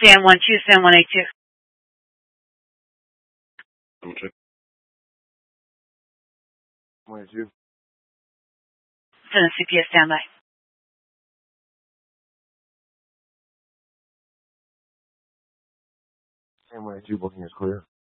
San 1-2, San 182. Double check. 182. Send CPS standby. San 182 booking is clear.